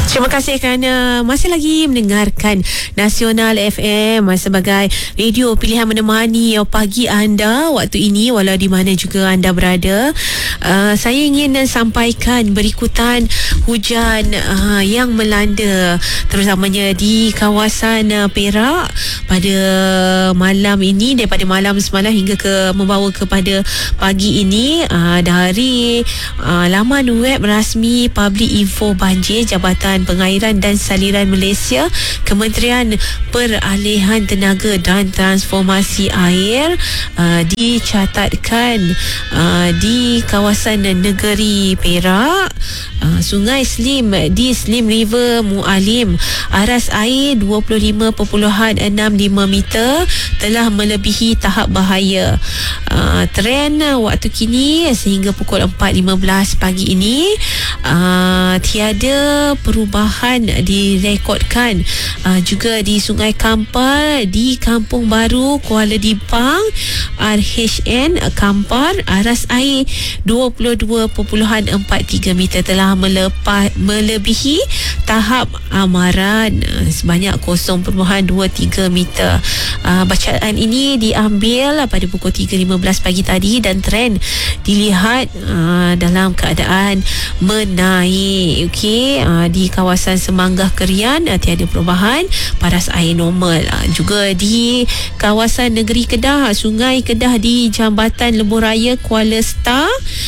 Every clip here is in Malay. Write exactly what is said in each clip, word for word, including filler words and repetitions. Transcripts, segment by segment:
Terima kasih kerana masih lagi mendengarkan Nasional F M sebagai radio pilihan menemani pagi anda waktu ini walau di mana juga anda berada. Uh, saya ingin sampaikan berikutan hujan uh, yang melanda terutamanya di kawasan uh, Perak pada malam ini, daripada malam semalam hingga ke membawa kepada pagi ini. Uh, dari uh, laman web rasmi Public Info Banjir Jabatan Pengairan dan Saliran Malaysia, Kementerian Peralihan Tenaga dan Transformasi Air uh, dicatatkan uh, di kawasan negeri Perak, uh, Sungai Slim di Slim River Mualim, aras air dua puluh lima perpuluhan enam lima meter telah melebihi tahap bahaya. Uh, trend waktu kini sehingga pukul empat lima belas pagi ini uh, tiada perubahan direkodkan. Uh, juga di Sungai Kampar di Kampung Baru Kuala Dimpang, R H N Kampar, aras air dua puluh dua perpuluhan empat tiga meter telah melepas, melebihi tahap amaran uh, sebanyak kosong perpuluhan dua tiga meter. Uh, bacaan ini diambil pada pukul tiga lima belas pagi tadi dan trend dilihat uh, dalam keadaan menaik. Okey, uh, di kawasan Semanggah Kerian uh, tiada perubahan, paras air normal. Uh, juga di kawasan negeri Kedah, Sungai Kedah di Jambatan Lebuh Raya Kuala Star,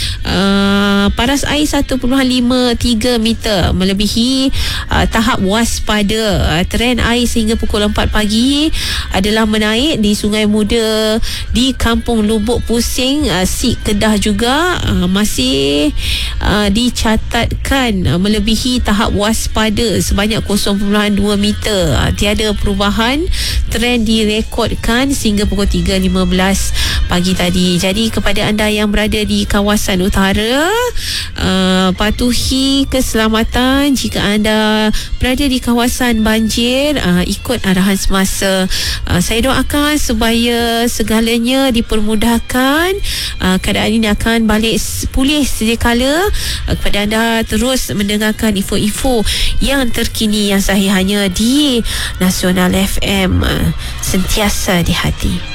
uh, paras air satu perpuluhan lima tiga meter melebihi uh, tahap waspada. Uh, trend air sehingga pukul empat pagi adalah menaik di Sungai Muda di Kampung Lubuk Pusing, uh, Sik Kedah juga uh, masih uh, dicatatkan uh, melebihi tahap waspada sebanyak kosong perpuluhan dua meter. Uh, tiada perubahan, trend direkodkan sehingga pukul tiga lima belas pagi tadi. Jadi kepada anda yang berada di kawasan utara, uh, patuhi keselamatan. Jika anda berada di kawasan banjir, uh, ikut arahan semasa. Uh, saya doakan supaya segalanya dipermudahkan. Uh, keadaan ini akan balik pulih sedia kala. Uh, kepada anda terus mendengarkan info-info yang terkini yang sahih hanya di Nasional F M, uh, sentiasa di hati.